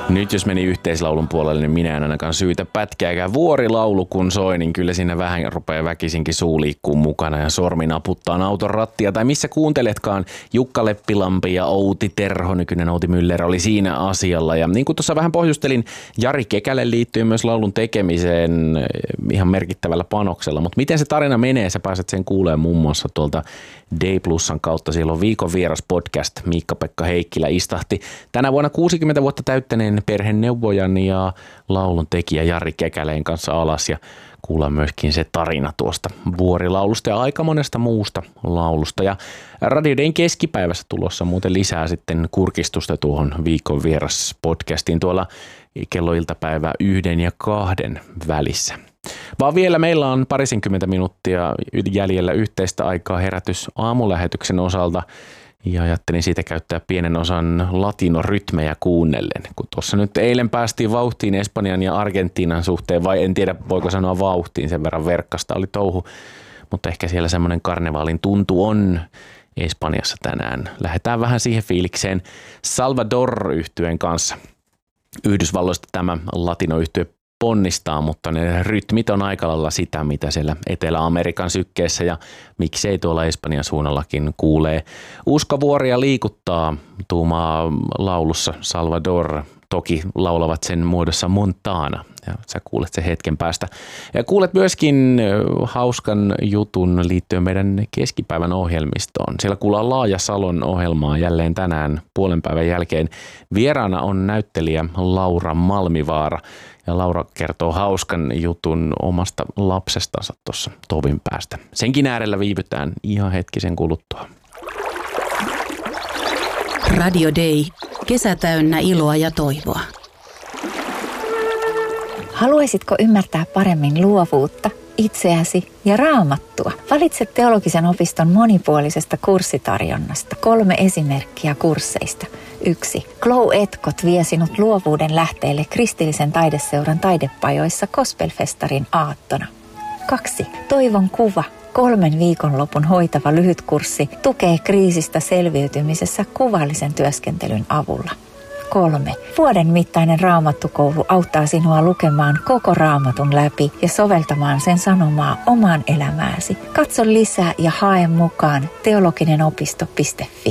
Nyt jos meni yhteislaulun puolelle, niin minä en ainakaan syytä pätkääkään. Vuorilaulu kun soi, niin kyllä siinä vähän rupeaa väkisinkin suu liikkuu mukana ja sormi naputtaa auton rattia. Tai missä kuunteletkaan, Jukka Leppilampi ja Outi Terho, nykyinen Outi Müller, oli siinä asialla. Ja niin kuin tuossa vähän pohjustelin, Jari Kekäle liittyy myös laulun tekemiseen ihan merkittävällä panoksella. Mutta miten se tarina menee, sä pääset sen kuulemaan muun muassa tuolta D+:n kautta. Siellä on Viikon vieras podcast. Miikka-Pekka Heikkilä istahti tänä vuonna 60 vuotta täyttäneen perheneuvojan ja laulun tekijä Jari Kekäleen kanssa alas ja kuullaan myöskin se tarina tuosta vuorilaulusta ja aika monesta muusta laulusta. Ja Radio Dayn keskipäivässä tulossa muuten lisää sitten kurkistusta tuohon Viikon vieras podcastiin tuolla kelloiltapäivä 1 ja 2 välissä. Vaan vielä meillä on 20 minuuttia jäljellä yhteistä aikaa herätys aamulähetyksen osalta. Ja ajattelin siitä käyttää pienen osan latinorytmejä kuunnellen. Kun tuossa nyt eilen päästiin vauhtiin Espanjan ja Argentiinan suhteen, vai en tiedä voiko sanoa vauhtiin, sen verran verkkasta oli touhu. Mutta ehkä siellä semmoinen karnevaalin tuntu on Espanjassa tänään. Lähdetään vähän siihen fiilikseen Salvador-yhtyeen kanssa. Yhdysvalloista tämä latinoyhtye ponnistaa, mutta ne rytmit on aika lailla sitä, mitä siellä Etelä-Amerikan sykkeessä ja miksei tuolla Espanjan suunnallakin kuulee. Uskovuoria liikuttaa tuumaa laulussa Salvador. Toki laulavat sen muodossa Montana ja sä kuulet sen hetken päästä. Ja kuulet myöskin hauskan jutun liittyen meidän keskipäivän ohjelmistoon. Siellä kuullaan Laaja Salon ohjelmaa jälleen tänään puolen päivän jälkeen. Vieraana on näyttelijä Laura Malmivaara. Ja Laura kertoo hauskan jutun omasta lapsestansa tuossa tovin päästä. Senkin äärellä viivytään ihan hetkisen kuluttua. Radio Day. Kesä täynnä iloa ja toivoa. Haluaisitko ymmärtää paremmin luovuutta, itseäsi ja Raamattua? Valitse Teologisen opiston monipuolisesta kurssitarjonnasta 3 esimerkkiä kursseista. 1. Glow Etkot vie sinut luovuuden lähteelle kristillisen taideseuran taidepajoissa Gospelfestarin aattona. 2. Toivon kuva. 3 viikonlopun hoitava lyhytkurssi tukee kriisistä selviytymisessä kuvallisen työskentelyn avulla. 3. Vuoden mittainen raamattukoulu auttaa sinua lukemaan koko raamatun läpi ja soveltamaan sen sanomaa omaan elämääsi. Katso lisää ja hae mukaan teologinenopisto.fi.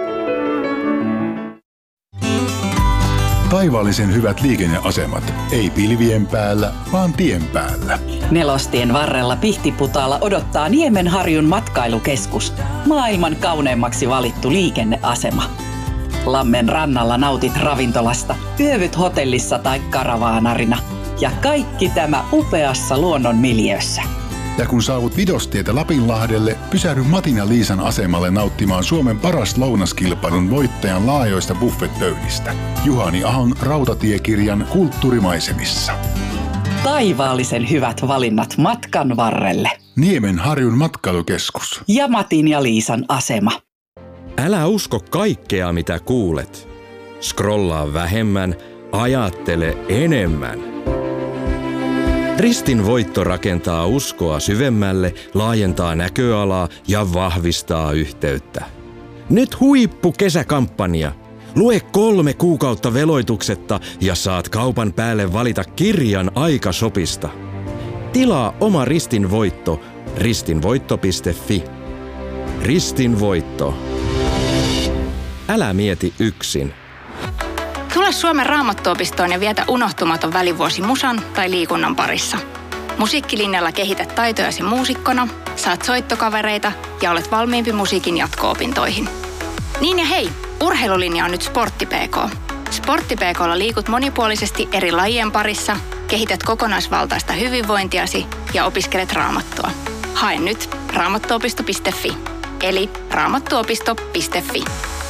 Taivaallisen hyvät liikenneasemat. Ei pilvien päällä, vaan tien päällä. Nelostien varrella Pihtiputaalla odottaa Niemenharjun matkailukeskus. Maailman kauneimmaksi valittu liikenneasema. Lammen rannalla nautit ravintolasta, yövyt hotellissa tai karavaanarina. Ja kaikki tämä upeassa luonnon miljöössä. Ja kun saavut Vidostietä Lapinlahdelle, pysähdy Matin ja Liisan asemalle nauttimaan Suomen paras lounaskilpailun voittajan laajoista buffetpöydistä. Juhani Ahon rautatiekirjan Kulttuurimaisemissa. Taivaallisen hyvät valinnat matkan varrelle. Niemenharjun matkailukeskus. Ja Matin ja Liisan asema. Älä usko kaikkea, mitä kuulet. Scrollaa vähemmän, ajattele enemmän. Ristin voitto rakentaa uskoa syvemmälle, laajentaa näköalaa ja vahvistaa yhteyttä. Nyt huippukesäkampanja. Lue 3 kuukautta veloituksetta ja saat kaupan päälle valita kirjan aikasopista. Tilaa oma Ristin voitto ristinvoitto.fi. Ristin voitto. Älä mieti yksin. Tule Suomen Raamattuopistoon ja vietä unohtumaton välivuosi musan tai liikunnan parissa. Musiikkilinjalla kehität taitojasi muusikkona, saat soittokavereita ja olet valmiimpi musiikin jatko-opintoihin. Niin ja hei, urheilulinja on nyt Sportti PK. Sportti PK:lla liikut monipuolisesti eri lajien parissa, kehität kokonaisvaltaista hyvinvointiasi ja opiskelet raamattua. Hae nyt raamattuopisto.fi, eli raamattuopisto.fi.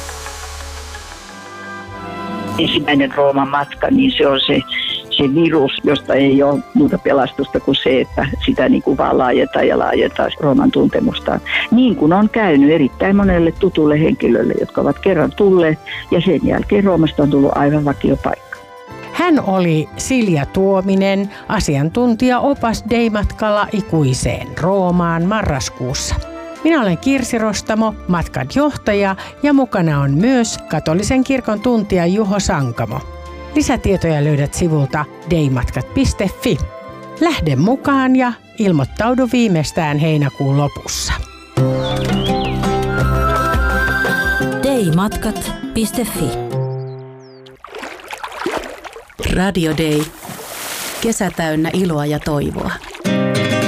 Ensimmäinen Rooman matka, niin se on se virus, josta ei ole muuta pelastusta kuin se, että sitä niin kuin vaan laajentaa Rooman tuntemustaan. Niin kuin on käynyt erittäin monelle tutulle henkilölle, jotka ovat kerran tulleet ja sen jälkeen Roomasta on tullut aivan vakiopaikka. Hän oli Silja Tuominen, asiantuntija opas Day-matkalla ikuiseen Roomaan marraskuussa. Minä olen Kirsi Rostamo, matkan johtaja ja mukana on myös katolisen kirkon tuntija Juho Sankamo. Lisätietoja löydät sivulta daymatkat.fi. Lähde mukaan ja ilmoittaudu viimeistään heinäkuun lopussa. daymatkat.fi. Radio Day. Kesä täynnä iloa ja toivoa.